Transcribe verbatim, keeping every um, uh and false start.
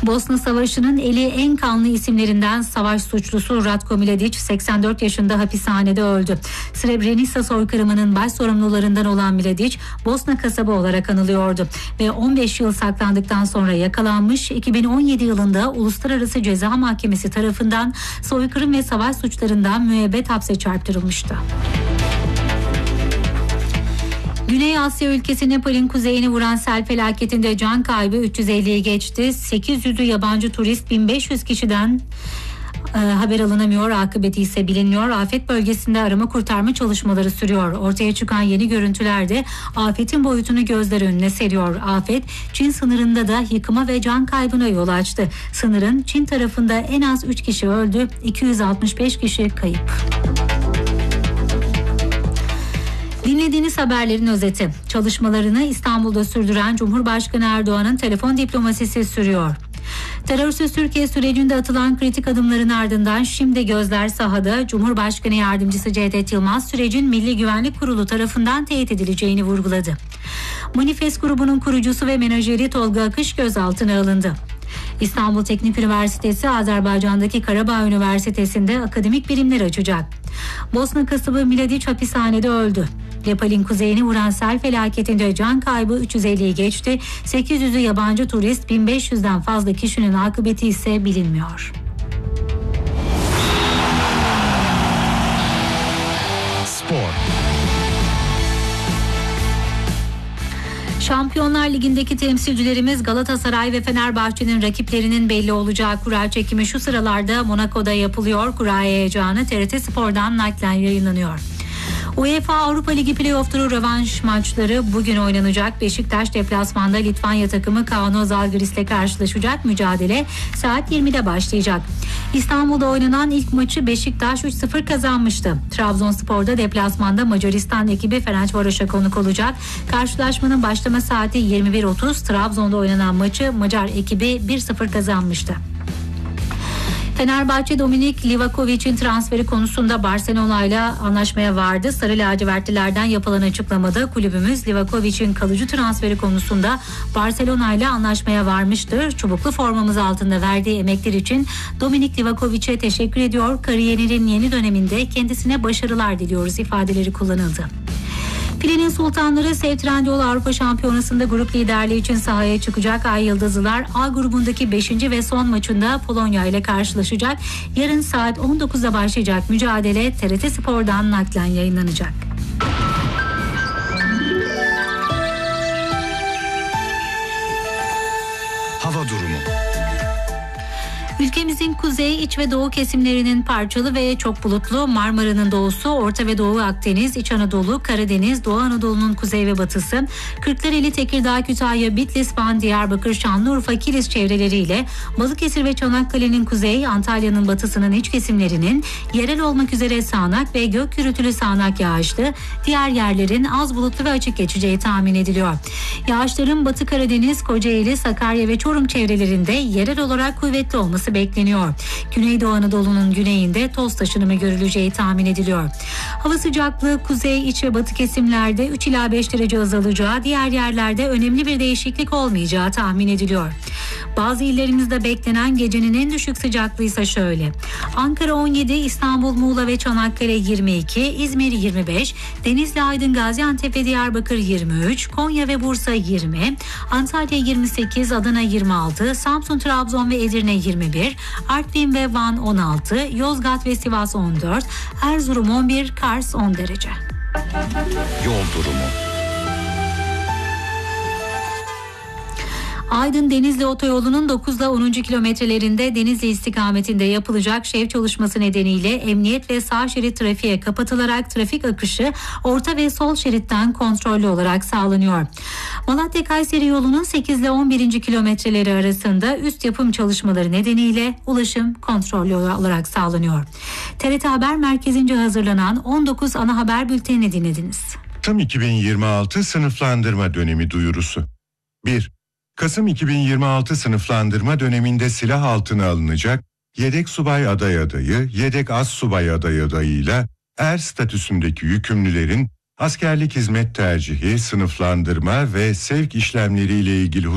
Bosna Savaşı'nın eli en kanlı isimlerinden savaş suçlusu Ratko Mladić seksen dört yaşında hapishanede öldü. Srebrenica soykırımının baş sorumlularından olan Mladić, Bosna kasabı olarak anılıyordu ve on beş yıl saklandıktan sonra yakalanmış, iki bin on yedi yılında Uluslararası Ceza Mahkemesi tarafından soykırım ve savaş suçlarından müebbet hapse çarptırılmıştı. Güney Asya ülkesi Nepal'in kuzeyini vuran sel felaketinde can kaybı üç yüz elliyi geçti. sekiz yüzü yabancı turist, bin beş yüz kişiden e, haber alınamıyor, akıbeti ise bilinmiyor. Afet bölgesinde arama kurtarma çalışmaları sürüyor. Ortaya çıkan yeni görüntülerde afetin boyutunu gözler önüne seriyor. Afet Çin sınırında da yıkıma ve can kaybına yol açtı. Sınırın Çin tarafında en az üç kişi öldü, iki yüz altmış beş kişi kayıp. Dinlediğiniz haberlerin özeti. Çalışmalarını İstanbul'da sürdüren Cumhurbaşkanı Erdoğan'ın telefon diplomasisi sürüyor. Terörsüz Türkiye sürecinde atılan kritik adımların ardından şimdi gözler sahada. Cumhurbaşkanı Yardımcısı Cevdet Yılmaz sürecin Milli Güvenlik Kurulu tarafından teyit edileceğini vurguladı. Manifest grubunun kurucusu ve menajeri Tolga Akış gözaltına alındı. İstanbul Teknik Üniversitesi Azerbaycan'daki Karabağ Üniversitesi'nde akademik birimler açacak. Bosna kasabı Mladić hapishanede öldü. Nepal'in kuzeyini vuran sel felaketinde can kaybı üç yüz elliyi geçti. sekiz yüzü yabancı turist, bin beş yüzden fazla kişinin akıbeti ise bilinmiyor. Spor. Şampiyonlar Ligi'ndeki temsilcilerimiz Galatasaray ve Fenerbahçe'nin rakiplerinin belli olacağı kura çekimi şu sıralarda Monaco'da yapılıyor. Kura heyecanı T R T Spor'dan naklen yayınlanıyor. UEFA Avrupa Ligi Playoff turu rövanş maçları bugün oynanacak. Beşiktaş deplasmanda Litvanya takımı Kaunas Žalgiris'le karşılaşacak. Mücadele saat yirmide başlayacak. İstanbul'da oynanan ilk maçı Beşiktaş üç sıfır kazanmıştı. Trabzonspor'da deplasmanda Macaristan ekibi Ferencvaros'a konuk olacak. Karşılaşmanın başlama saati yirmi bir otuz. Trabzon'da oynanan maçı Macar ekibi bir sıfır kazanmıştı. Fenerbahçe Dominik Livakovic'in transferi konusunda Barcelona ile anlaşmaya vardı. Sarı lacivertlilerden yapılan açıklamada kulübümüz Livakovic'in kalıcı transferi konusunda Barcelona ile anlaşmaya varmıştır. Çubuklu formamız altında verdiği emekler için Dominik Livakovic'e teşekkür ediyor. Kariyerinin yeni döneminde kendisine başarılar diliyoruz ifadeleri kullanıldı. Filenin Sultanları Sev Trendyol Avrupa Şampiyonası'nda grup liderliği için sahaya çıkacak. Ay Yıldızlılar A grubundaki beşinci ve son maçında Polonya ile karşılaşacak. Yarın saat on dokuzda başlayacak mücadele T R T Spor'dan naklen yayınlanacak. Hava durumu. Ülkemizin kuzey, iç ve doğu kesimlerinin parçalı ve çok bulutlu, Marmara'nın doğusu, Orta ve Doğu Akdeniz, İç Anadolu, Karadeniz, Doğu Anadolu'nun kuzey ve batısı, Kırklareli, Tekirdağ, Kütahya, Bitlis, Van, Diyarbakır, Şanlıurfa, Kilis çevreleriyle Balıkesir ve Çanakkale'nin kuzey, Antalya'nın batısının iç kesimlerinin yerel olmak üzere sağanak ve gök gürültülü sağanak yağışlı, diğer yerlerin az bulutlu ve açık geçeceği tahmin ediliyor. Yağışların Batı Karadeniz, Kocaeli, Sakarya ve Çorum çevrelerinde yerel olarak kuvvetli olması bekleniyor. Güneydoğu Anadolu'nun güneyinde toz taşınımı görüleceği tahmin ediliyor. Hava sıcaklığı kuzey, iç ve batı kesimlerde üç ila beş derece azalacağı, diğer yerlerde önemli bir değişiklik olmayacağı tahmin ediliyor. Bazı illerimizde beklenen gecenin en düşük sıcaklığı ise şöyle: Ankara on yedi, İstanbul, Muğla ve Çanakkale yirmi iki, İzmir yirmi beş, Denizli, Aydın, Gaziantep ve Diyarbakır yirmi üç, Konya ve Bursa yirmi, Antalya yirmi sekiz, Adana yirmi altı, Samsun, Trabzon ve Edirne yirmi bir, Artvin ve Van on altı, Yozgat ve Sivas on dört, Erzurum on bir, Kars on derece. Yol durumu. Aydın Denizli Otoyolu'nun dokuz ile onuncu kilometrelerinde Denizli istikametinde yapılacak şev çalışması nedeniyle emniyet ve sağ şerit trafiğe kapatılarak trafik akışı orta ve sol şeritten kontrollü olarak sağlanıyor. Malatya-Kayseri yolunun sekiz ile on birinci kilometreleri arasında üst yapım çalışmaları nedeniyle ulaşım kontrollü olarak sağlanıyor. T R T Haber Merkezi'nce hazırlanan on dokuz ana haber bültenini dinlediniz. Kasım iki bin yirmi altı sınıflandırma dönemi duyurusu. bir. Kasım iki bin yirmi altı sınıflandırma döneminde silah altına alınacak yedek subay aday adayı, yedek az subay aday adayıyla er statüsündeki yükümlülerin askerlik hizmet tercihi, sınıflandırma ve sevk işlemleriyle ilgili